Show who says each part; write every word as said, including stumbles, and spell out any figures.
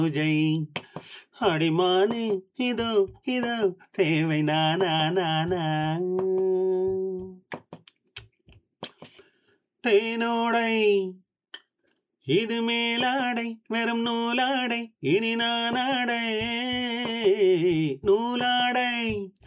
Speaker 1: பூஜை அடிமானே இதோ இதோ தேவை நானா நானா தேனோடை இது மேலாடை வெறும் நூலாடை இனி நானாடை நூலாடை